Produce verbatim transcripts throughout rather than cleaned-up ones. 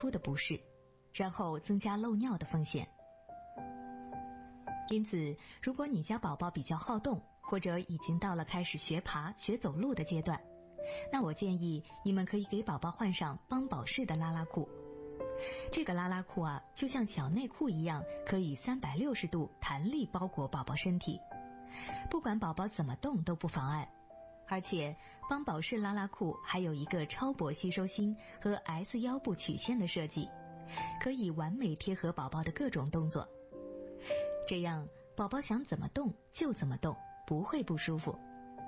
肤的不适，然后增加漏尿的风险。因此，如果你家宝宝比较好动，或者已经到了开始学爬、学走路的阶段，那我建议你们可以给宝宝换上邦宝适的拉拉裤。这个拉拉裤啊，就像小内裤一样，可以三百六十度弹力包裹宝宝身体，不管宝宝怎么动都不妨碍。而且邦宝适拉拉裤还有一个超薄吸收芯和 S 腰部曲线的设计，可以完美贴合宝宝的各种动作，这样宝宝想怎么动就怎么动，不会不舒服。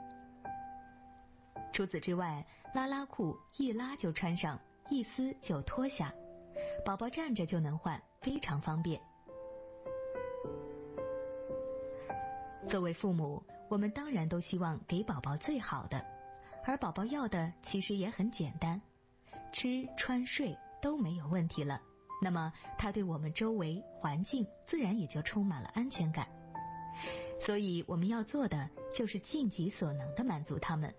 除此之外，拉拉裤一拉就穿上，一撕就脱下，宝宝站着就能换，非常方便。作为父母，我们当然都希望给宝宝最好的，而宝宝要的其实也很简单，吃穿睡都没有问题了，那么他对我们周围环境自然也就充满了安全感。所以我们要做的就是尽己所能地满足他们。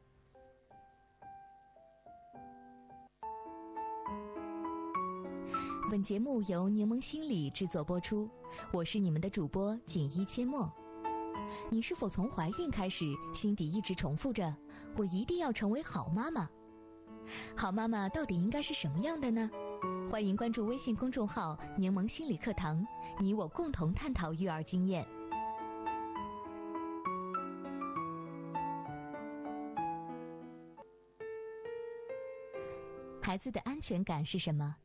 本节目由柠檬心理制作播出，我是你们的主播锦衣阡陌。你是否从怀孕开始，心底一直重复着我一定要成为好妈妈？好妈妈到底应该是什么样的呢？欢迎关注微信公众号柠檬心理课堂，你我共同探讨育儿经验。孩子的安全感是什么？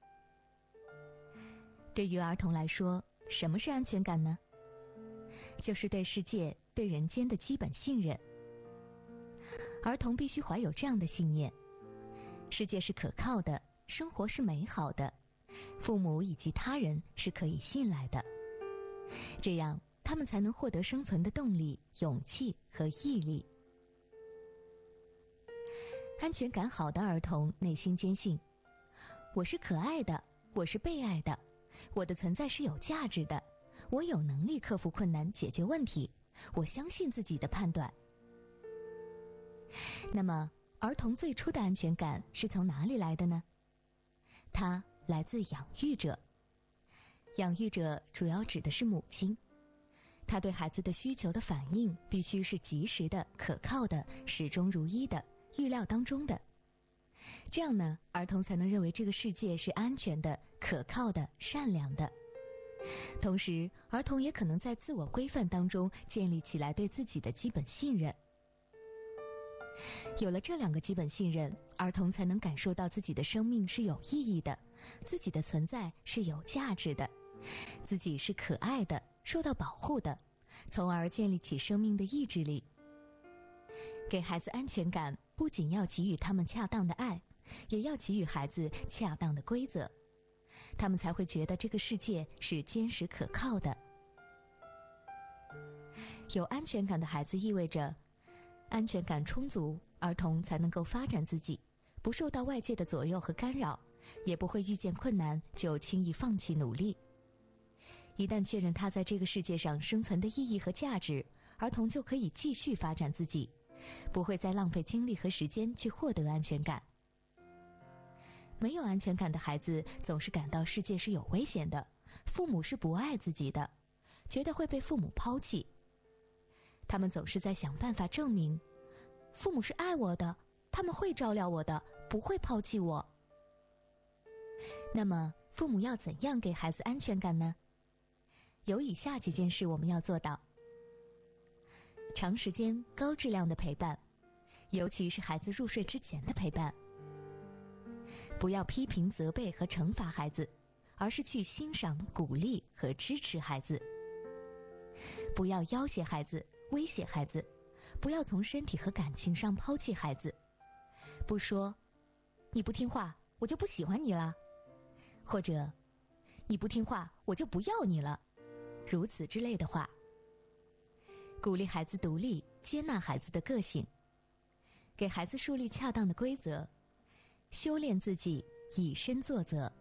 对于儿童来说，什么是安全感呢？就是对世界、对人间的基本信任。儿童必须怀有这样的信念：世界是可靠的，生活是美好的，父母以及他人是可以信赖的。这样，他们才能获得生存的动力、勇气和毅力。安全感好的儿童内心坚信，我是可爱的，我是被爱的，我的存在是有价值的，我有能力克服困难，解决问题，我相信自己的判断。那么，儿童最初的安全感是从哪里来的呢？它来自养育者。养育者主要指的是母亲，她对孩子的需求的反应必须是及时的、可靠的、始终如一的、预料当中的。这样呢，儿童才能认为这个世界是安全的、可靠的、善良的。同时，儿童也可能在自我规范当中建立起来对自己的基本信任。有了这两个基本信任，儿童才能感受到自己的生命是有意义的，自己的存在是有价值的，自己是可爱的，受到保护的，从而建立起生命的意志力。给孩子安全感，不仅要给予他们恰当的爱，也要给予孩子恰当的规则，他们才会觉得这个世界是坚实可靠的。有安全感的孩子意味着安全感充足，儿童才能够发展自己，不受到外界的左右和干扰，也不会遇见困难就轻易放弃努力。一旦确认他在这个世界上生存的意义和价值，儿童就可以继续发展自己，不会再浪费精力和时间去获得安全感。没有安全感的孩子总是感到世界是有危险的，父母是不爱自己的，觉得会被父母抛弃。他们总是在想办法证明，父母是爱我的，他们会照料我的，不会抛弃我。那么，父母要怎样给孩子安全感呢？有以下几件事我们要做到：长时间高质量的陪伴，尤其是孩子入睡之前的陪伴。不要批评、责备和惩罚孩子，而是去欣赏、鼓励和支持孩子。不要要挟孩子、威胁孩子，不要从身体和感情上抛弃孩子。不说你不听话我就不喜欢你了，或者你不听话我就不要你了，如此之类的话。鼓励孩子独立，接纳孩子的个性，给孩子树立恰当的规则，修炼自己，以身作则。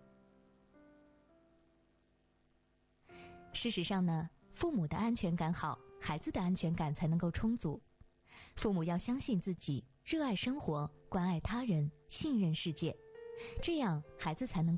事实上呢，父母的安全感好，孩子的安全感才能够充足。父母要相信自己，热爱生活，关爱他人，信任世界， 这样孩子才能